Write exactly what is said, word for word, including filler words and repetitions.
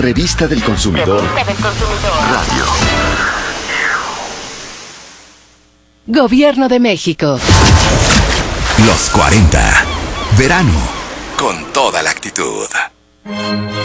Revista del Consumidor. Revista del Consumidor. Radio. Gobierno de México. Los cuarenta. Verano. Con toda la actitud.